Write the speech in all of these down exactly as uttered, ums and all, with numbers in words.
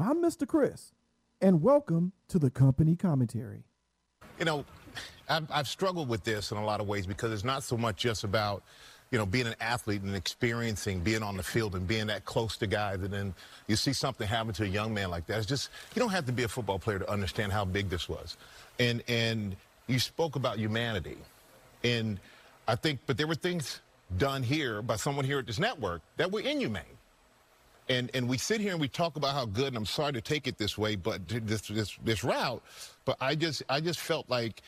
I'm Mister Chris, and welcome to the company commentary. You know, I've, I've struggled with this in a lot of ways because it's not so much just about, you know, being an athlete and experiencing being on the field and being that close to guys, and then you see something happen to a young man like that. It's just, you don't have to be a football player to understand how big this was. And and you spoke about humanity. And I think, but there were things done here by someone here at this network that were inhumane. And and we sit here and we talk about how good, and I'm sorry to take it this way, but this this this route, but I just I just felt like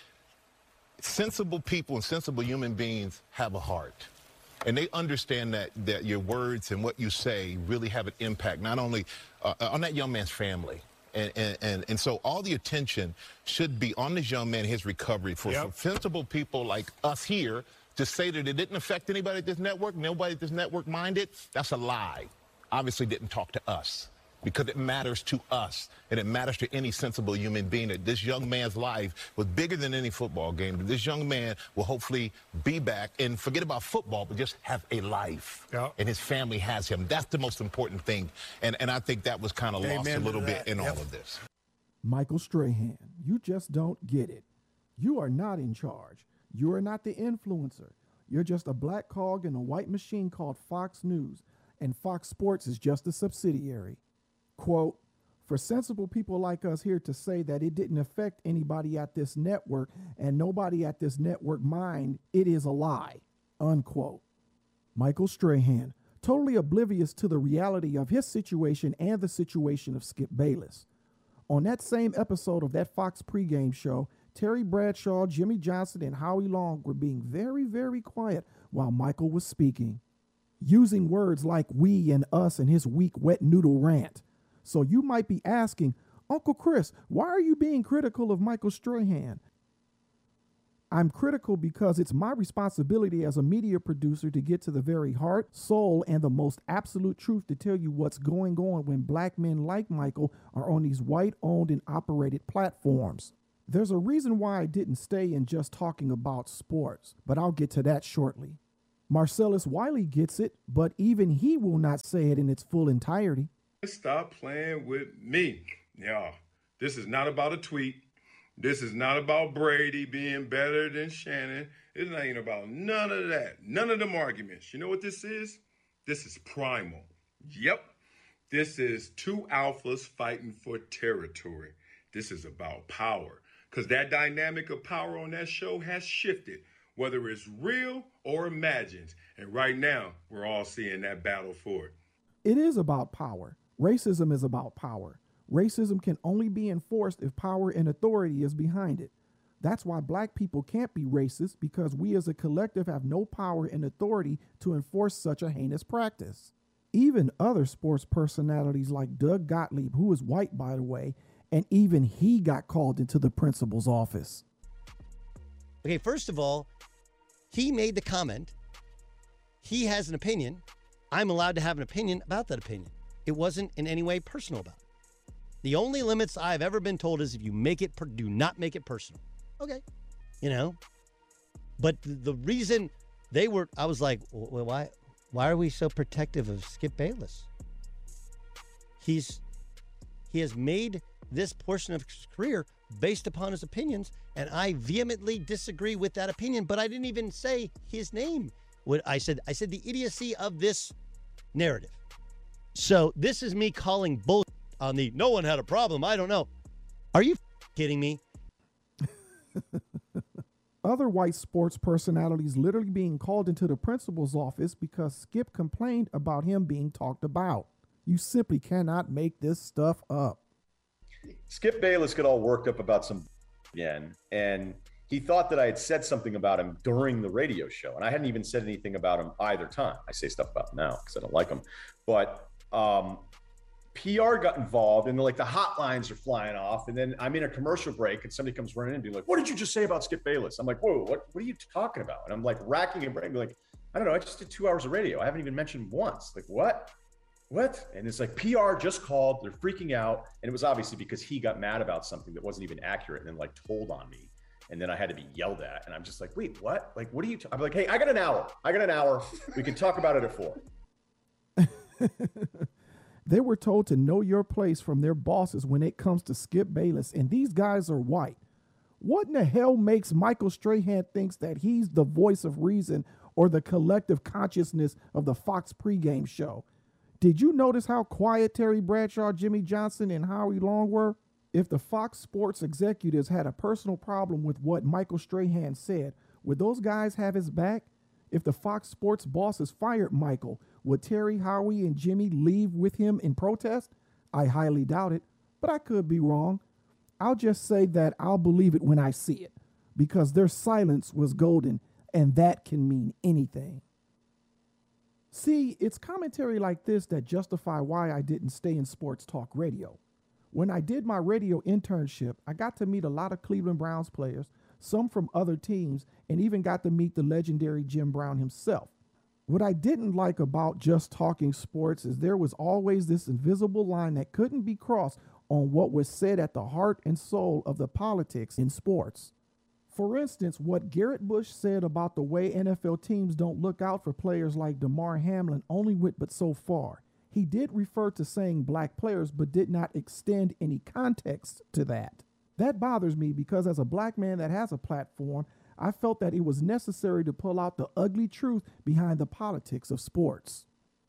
sensible people and sensible human beings have a heart. And they understand that that your words and what you say really have an impact, not only uh, on that young man's family. And, and, and, and so all the attention should be on this young man, his recovery. For, yep. for sensible people like us here to say that it didn't affect anybody at this network, nobody at this network minded, that's a lie. Obviously didn't talk to us, because it matters to us, and it matters to any sensible human being that this young man's life was bigger than any football game. This young man will hopefully be back and forget about football, but just have a life. Yep. And his family has him. That's the most important thing. And, and I think that was kind of lost a little bit in yep. all of this. Michael Strahan, you just don't get it. You are not in charge. You are not the influencer. You're just a black cog in a white machine called Fox News. And Fox Sports is just a subsidiary. Quote, for sensible people like us here to say that it didn't affect anybody at this network and nobody at this network mind, it is a lie, unquote. Michael Strahan, totally oblivious to the reality of his situation and the situation of Skip Bayless. On that same episode of that Fox pregame show, Terry Bradshaw, Jimmy Johnson, and Howie Long were being very, very quiet while Michael was speaking, using words like we and us in his weak wet noodle rant. So you might be asking, Uncle Chris, why are you being critical of Michael Strahan? I'm critical because it's my responsibility as a media producer to get to the very heart, soul, and the most absolute truth to tell you what's going on when black men like Michael are on these white-owned and operated platforms. There's a reason why I didn't stay in just talking about sports, but I'll get to that shortly. Marcellus Wiley gets it, but even he will not say it in its full entirety. Stop playing with me. Yeah, this is not about a tweet. This is not about Brady being better than Shannon. It's not even about none of that. None of them arguments. You know what this is? This is primal. Yep. This is two alphas fighting for territory. This is about power. Because that dynamic of power on that show has shifted, whether it's real or imagined. And right now, we're all seeing that battle for it. It is about power. Racism is about power. Racism can only be enforced if power and authority is behind it. That's why black people can't be racist, because we as a collective have no power and authority to enforce such a heinous practice. Even other sports personalities like Doug Gottlieb, who is white, by the way, and even he got called into the principal's office. Okay, first of all, he made the comment. He has an opinion. I'm allowed to have an opinion about that opinion. It wasn't in any way personal about it. The only limits I've ever been told is if you make it, per- do not make it personal. Okay. You know, but the, the reason they were, I was like, well, why, why are we so protective of Skip Bayless? He's, he has made this portion of his career based upon his opinions, and I vehemently disagree with that opinion, but I didn't even say his name. What I said, I said the idiocy of this narrative. So this is me calling bull on the no one had a problem. I don't know. Are you kidding me? Other white sports personalities literally being called into the principal's office because Skip complained about him being talked about. You simply cannot make this stuff up. Skip Bayless got all worked up about some again, and he thought that I had said something about him during the radio show, and I hadn't even said anything about him either time. I say stuff about him now because I don't like him, but um, P R got involved, and like the hotlines are flying off, and then I'm in a commercial break, and somebody comes running in and be like, "What did you just say about Skip Bayless?" I'm like, "Whoa, what? What are you talking about?" And I'm like racking and brain, like, "I don't know. I just did two hours of radio. I haven't even mentioned once. Like, what?" What? And it's like P R just called, they're freaking out. And it was obviously because he got mad about something that wasn't even accurate and then like told on me. And then I had to be yelled at. And I'm just like, wait, what? Like, what are you? T-? I'm like, hey, I got an hour. I got an hour. We can talk about it at four. They were told to know your place from their bosses when it comes to Skip Bayless, and these guys are white. What in the hell makes Michael Strahan thinks that he's the voice of reason or the collective consciousness of the Fox pregame show? Did you notice how quiet Terry Bradshaw, Jimmy Johnson, and Howie Long were? If the Fox Sports executives had a personal problem with what Michael Strahan said, would those guys have his back? If the Fox Sports bosses fired Michael, would Terry, Howie, and Jimmy leave with him in protest? I highly doubt it, but I could be wrong. I'll just say that I'll believe it when I see it, because their silence was golden, and that can mean anything. See, it's commentary like this that justify why I didn't stay in sports talk radio. When I did my radio internship, I got to meet a lot of Cleveland Browns players, some from other teams, and even got to meet the legendary Jim Brown himself. What I didn't like about just talking sports is there was always this invisible line that couldn't be crossed on what was said at the heart and soul of the politics in sports. For instance, what Garrett Bush said about the way N F L teams don't look out for players like Damar Hamlin only went but so far. He did refer to saying black players, but did not extend any context to that. That bothers me because as a black man that has a platform, I felt that it was necessary to pull out the ugly truth behind the politics of sports.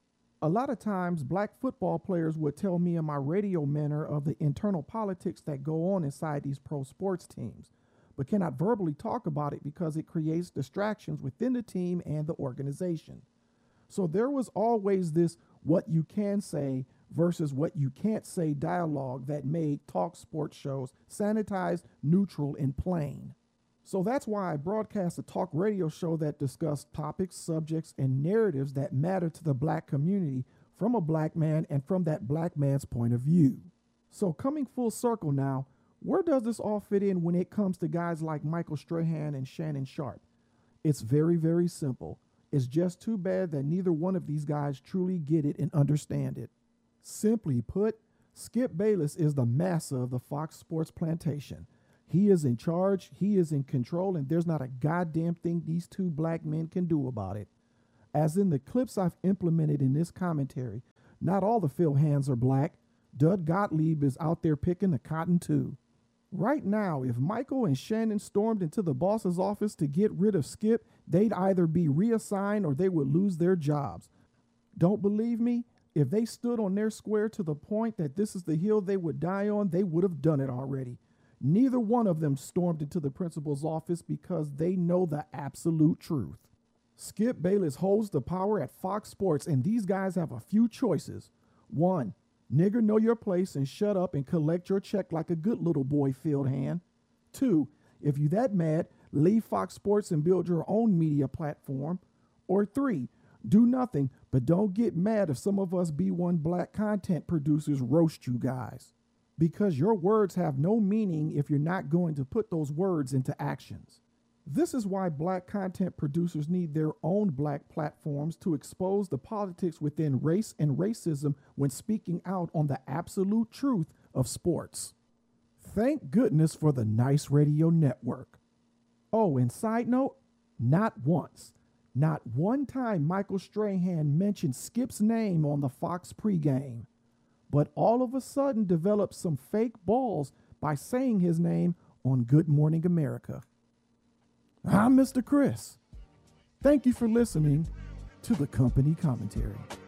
A lot of times, black football players would tell me in my radio manner of the internal politics that go on inside these pro sports teams, but cannot verbally talk about it because it creates distractions within the team and the organization. So there was always this what you can say versus what you can't say dialogue that made talk sports shows sanitized, neutral, and plain. So that's why I broadcast a talk radio show that discussed topics, subjects, and narratives that matter to the black community from a black man and from that black man's point of view. So coming full circle now, where does this all fit in when it comes to guys like Michael Strahan and Shannon Sharpe? It's very, very simple. It's just too bad that neither one of these guys truly get it and understand it. Simply put, Skip Bayless is the massa of the Fox Sports plantation. He is in charge, he is in control, and there's not a goddamn thing these two black men can do about it. As in the clips I've implemented in this commentary, not all the Phil hands are black. Doug Gottlieb is out there picking the cotton too. Right now, if Michael and Shannon stormed into the boss's office to get rid of Skip, they'd either be reassigned or they would lose their jobs. Don't believe me? If they stood on their square to the point that this is the hill they would die on, they would have done it already. Neither one of them stormed into the principal's office because they know the absolute truth. Skip Bayless holds the power at Fox Sports, and these guys have a few choices. One, nigger, know your place and shut up and collect your check like a good little boy, field hand. Two, if you that mad, leave Fox Sports and build your own media platform. Or three, do nothing, but don't get mad if some of us B one black content producers roast you guys. Because your words have no meaning if you're not going to put those words into actions. This is why black content producers need their own black platforms to expose the politics within race and racism when speaking out on the absolute truth of sports. Thank goodness for the Nice Radio Network. Oh, and side note, not once, not one time Michael Strahan mentioned Skip's name on the Fox pregame, but all of a sudden developed some fake balls by saying his name on Good Morning America. I'm Mister Chris. Thank you for listening to the Company Commentary.